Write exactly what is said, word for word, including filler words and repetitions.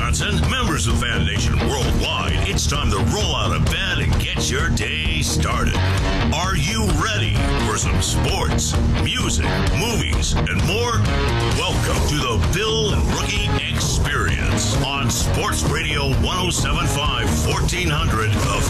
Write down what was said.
Wisconsin, members of Fan Nation worldwide, it's time to roll out of bed and get your day started. Are you ready for some sports, music, movies, and more? Welcome to the Bill and Rookie Experience on Sports Radio one oh seven point five, fourteen hundred,